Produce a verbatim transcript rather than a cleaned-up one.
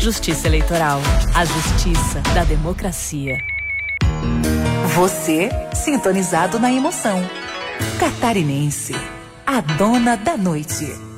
Justiça Eleitoral. A justiça da democracia. Você, sintonizado na emoção. Catarinense, a dona da noite.